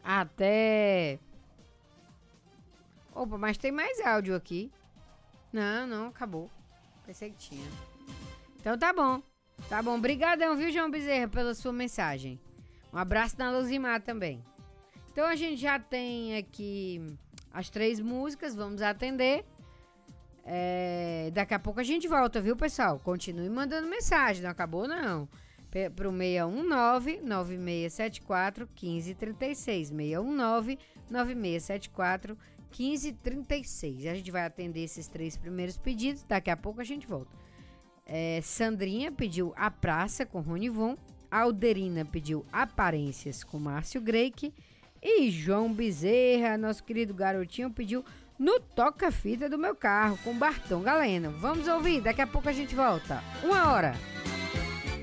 Até... Opa, mas tem mais áudio aqui. Não, acabou. Pensei que tinha. Então tá bom. Tá bom, brigadão, viu, João Bezerra, pela sua mensagem. Um abraço na Luzimar também. Então a gente já tem aqui as 3 músicas, vamos atender. Daqui a pouco a gente volta, viu, pessoal? Continue mandando mensagem, não acabou não. Pro 619-9674-1536. 619-9674-1536. A gente vai atender esses 3 primeiros pedidos. Daqui a pouco a gente volta. Sandrinha pediu A Praça com Rony Von. Alderina pediu Aparências com Márcio Greik. E João Bezerra, nosso querido garotinho, pediu No Toca-Fita do Meu Carro com Bartão Galeno. Vamos ouvir, daqui a pouco a gente volta. 1 hora.